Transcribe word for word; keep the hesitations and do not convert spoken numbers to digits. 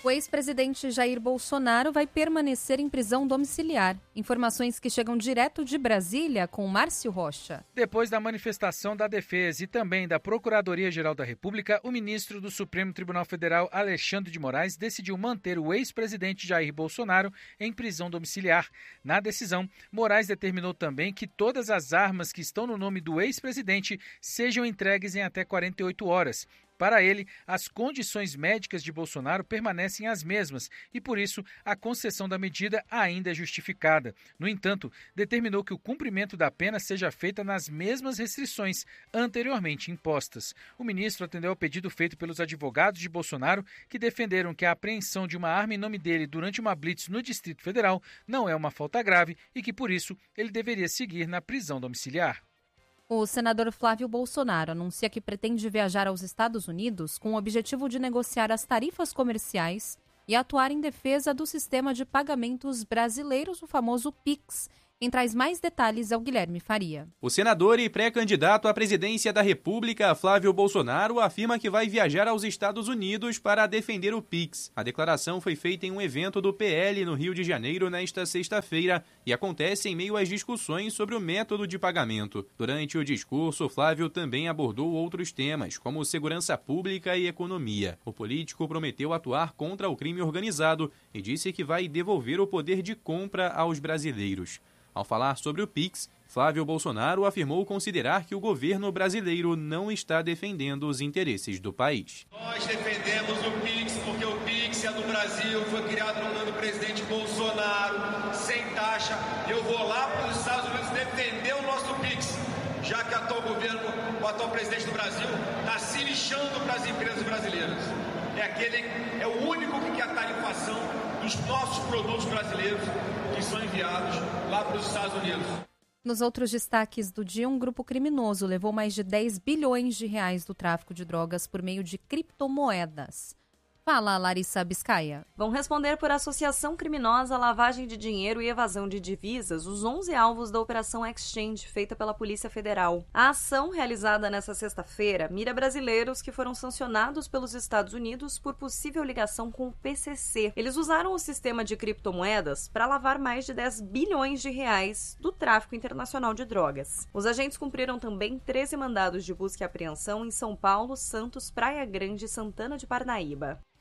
O ex-presidente Jair Bolsonaro vai permanecer em prisão domiciliar. Informações que chegam direto de Brasília com Márcio Rocha. Depois da manifestação da defesa e também da Procuradoria-Geral da República, o ministro do Supremo Tribunal Federal, Alexandre de Moraes, decidiu manter o ex-presidente Jair Bolsonaro em prisão domiciliar. Na decisão, Moraes determinou também que todas as armas que estão no nome do ex-presidente sejam entregues em até quarenta e oito horas. Para ele, as condições médicas de Bolsonaro permanecem as mesmas e, por isso, a concessão da medida ainda é justificada. No entanto, determinou que o cumprimento da pena seja feita nas mesmas restrições anteriormente impostas. O ministro atendeu ao pedido feito pelos advogados de Bolsonaro, que defenderam que a apreensão de uma arma em nome dele durante uma blitz no Distrito Federal não é uma falta grave e que, por isso, ele deveria seguir na prisão domiciliar. O senador Flávio Bolsonaro anuncia que pretende viajar aos Estados Unidos com o objetivo de negociar as tarifas comerciais e atuar em defesa do sistema de pagamentos brasileiros, o famoso Pix. Quem traz mais detalhes é o Guilherme Faria. O senador e pré-candidato à presidência da República, Flávio Bolsonaro, afirma que vai viajar aos Estados Unidos para defender o Pix. A declaração foi feita em um evento do P L no Rio de Janeiro nesta sexta-feira e acontece em meio às discussões sobre o método de pagamento. Durante o discurso, Flávio também abordou outros temas, como segurança pública e economia. O político prometeu atuar contra o crime organizado e disse que vai devolver o poder de compra aos brasileiros. Ao falar sobre o Pix, Flávio Bolsonaro afirmou considerar que o governo brasileiro não está defendendo os interesses do país. Nós defendemos o Pix porque o Pix é do Brasil, foi criado no ano do presidente Bolsonaro, sem taxa. Eu vou lá para os Estados Unidos defender o nosso Pix, já que o atual governo, o atual presidente do Brasil, está se lixando para as empresas brasileiras. É aquele, é o único que quer a tarifação dos nossos produtos brasileiros que são enviados lá para os Estados Unidos. Nos outros destaques do dia, um grupo criminoso levou mais de dez bilhões de reais do tráfico de drogas por meio de criptomoedas. Fala, Larissa Biscaia. Vão responder por associação criminosa, lavagem de dinheiro e evasão de divisas os onze alvos da Operação Exchange, feita pela Polícia Federal. A ação, realizada nesta sexta-feira, mira brasileiros que foram sancionados pelos Estados Unidos por possível ligação com o P C C. Eles usaram o sistema de criptomoedas para lavar mais de dez bilhões de reais do tráfico internacional de drogas. Os agentes cumpriram também treze mandados de busca e apreensão em São Paulo, Santos, Praia Grande e Santana de Parnaíba.